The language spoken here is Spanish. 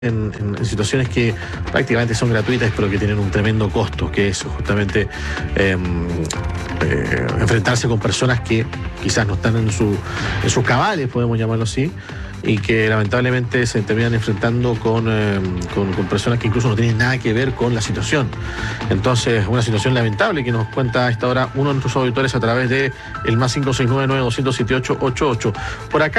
en situaciones que prácticamente son gratuitas, pero que tienen un tremendo costo, que es justamente enfrentarse con personas que quizás no están en sus cabales, podemos llamarlo así, y que lamentablemente se terminan enfrentando con personas que incluso no tienen nada que ver con la situación. Entonces, una situación lamentable que nos cuenta a esta hora uno de nuestros auditores a través de el +569-900-7888. Por acá